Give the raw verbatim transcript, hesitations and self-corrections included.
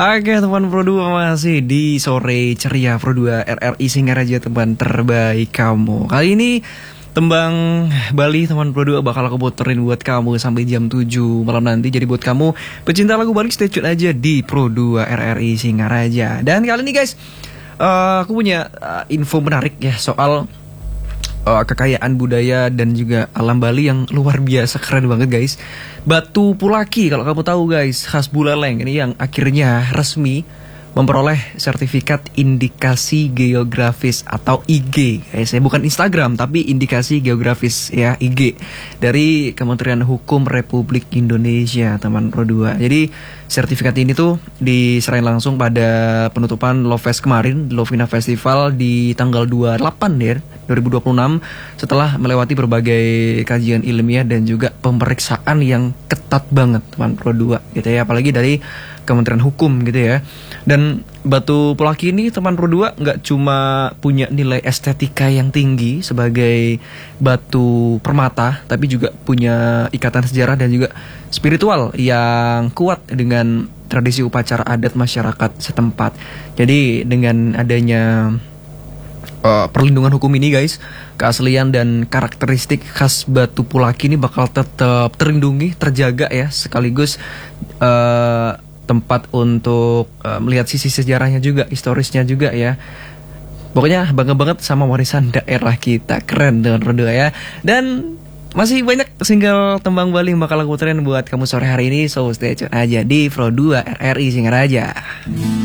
Oke teman Pro dua, masih di sore ceria Pro dua R R I Singaraja, teman terbaik kamu. Kali ini tembang Bali teman Pro dua bakal aku puterin buat kamu sampai jam tujuh malam nanti. Jadi buat kamu pecinta lagu Bali, stay tune aja di Pro dua R R I Singaraja. Dan kali ini guys, uh, aku punya uh, info menarik ya soal uh, kekayaan budaya dan juga alam Bali yang luar biasa keren banget guys. Batu Pulaki, kalau kamu tahu guys, khas Buleleng ini yang akhirnya resmi memperoleh sertifikat indikasi geografis atau I G guys, ya bukan Instagram tapi indikasi geografis ya, I G dari Kementerian Hukum Republik Indonesia teman Pro dua. Jadi sertifikat ini tuh diserahin langsung pada penutupan Lovefest kemarin, Lovina Festival di tanggal dua puluh delapan ya dua ribu dua puluh enam, setelah melewati berbagai kajian ilmiah dan juga pemeriksaan yang ketat banget teman Pro dua gitu ya, apalagi dari Kementerian Hukum gitu ya. Dan Batu Pulaki ini teman Pro dua nggak cuma punya nilai estetika yang tinggi sebagai batu permata, tapi juga punya ikatan sejarah dan juga spiritual yang kuat dengan tradisi upacara adat masyarakat setempat. Jadi dengan adanya uh, perlindungan hukum ini guys, keaslian dan karakteristik khas Batu Pulaki ini bakal tetap terlindungi, terjaga ya, sekaligus uh, tempat untuk uh, melihat sisi sejarahnya juga, historisnya juga ya. Pokoknya bangga banget sama warisan daerah kita, keren dengan Pro dua ya. Dan masih banyak single tembang Bali yang bakal aku puterin buat kamu sore hari ini, so stay tune aja di Pro dua R R I Singaraja.